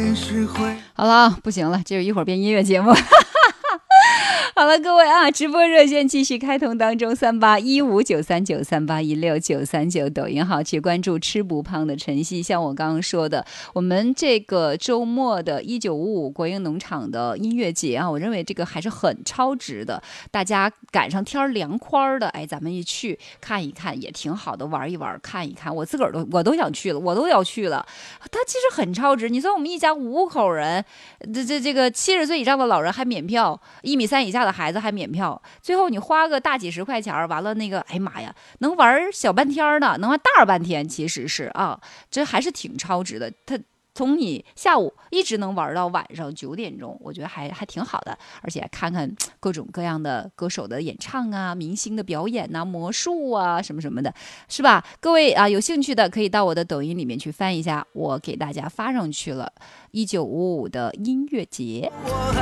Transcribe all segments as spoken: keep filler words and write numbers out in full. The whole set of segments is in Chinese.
好了，不行了，这一会儿变音乐节目。好了，各位啊，直播热线继续开通当中，三八一五九三九三八一六九三九，抖音号去关注吃不胖的晨曦。像我刚刚说的，我们这个周末的一九五五国营农场的音乐节啊，我认为这个还是很超值的。大家赶上天凉快的，哎，咱们一去看一看也挺好的，玩一玩，看一看，我自个儿都我都想去了，我都要去了。它其实很超值。你说我们一家五口人，这这这个七十岁以上的老人还免票，一米三以下的孩子还免票，最后你花个大几十块钱，完了那个，哎妈呀，能玩小半天呢，能玩大半天，其实是啊，这还是挺超值的。它从你下午一直能玩到晚上九点钟，我觉得还还挺好的，而且看看各种各样的歌手的演唱啊，明星的表演呐、啊，魔术啊什么什么的，是吧？各位啊，有兴趣的可以到我的抖音里面去翻一下，我给大家发上去了一九五五的音乐节。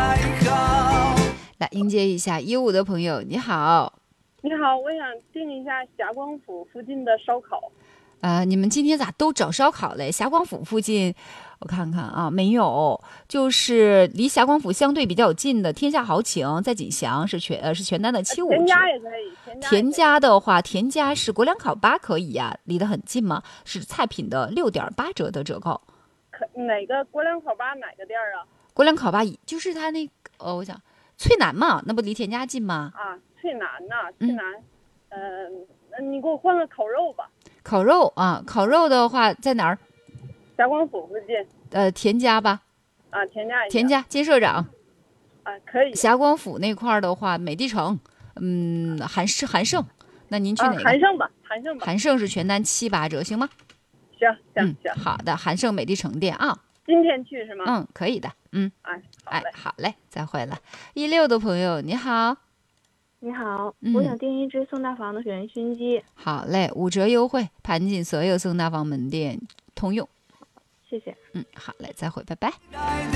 来迎接一下一五的朋友，你好。 你好，我想订一下霞光府附近的烧烤。 呃，你们今天咋都找烧烤嘞？霞光府附近，我看看啊，没有，就是离霞光府相对比较近的天下豪情在锦祥是全呃是全单的七五折。 田家也可以，田家田家的话，田家是国粮烤吧可以呀、啊，离得很近吗？是菜品的六点八折的折扣。 可哪个国粮烤吧哪个店啊？ 国粮烤吧就是他那个呃，我想翠南嘛，那不离田家近吗？ 啊，翠南呐、啊，翠南，嗯、呃，你给我换个烤肉吧。 烤肉啊，烤肉的话在哪儿？ 霞光府附近。 呃，田家吧。 啊，田家也行。 田家金社长。 啊，可以。 霞光府那块的话，美的城，嗯，韩是韩盛，那您去哪个？ 啊、韩盛吧，韩盛吧。 韩盛是全单七八折，行吗？ 行行行、 嗯，好的，韩盛美的城店啊。 今天去是吗？ 嗯，可以的，嗯， 哎， 哎，好嘞，再会了。一六的朋友你好。 你好、 嗯， 我想订一只宋大房的元熏鸡。 好嘞，五折优惠，盘进所有宋大房门店通用。 谢谢。 嗯，好嘞，再会，拜拜。